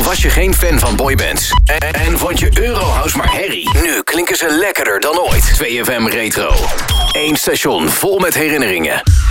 Of was je geen fan van boybands? En vond je Eurohouse maar herrie? Nu klinken ze lekkerder dan ooit. 2FM Retro. Eén station vol met herinneringen.